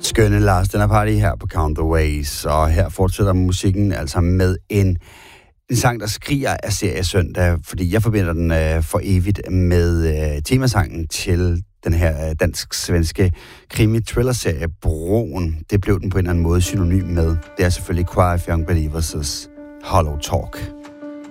Skønne Lars, den er party her på Count the Ways, og her fortsætter musikken altså med en sang, der skriger af Serie Søndag, fordi jeg forbinder den for evigt med temasangen til den her dansk-svenske krimi-thriller-serie Broen. Det blev den på en eller anden måde synonym med. Det er selvfølgelig Choir of Young Believers' Hollow Talk.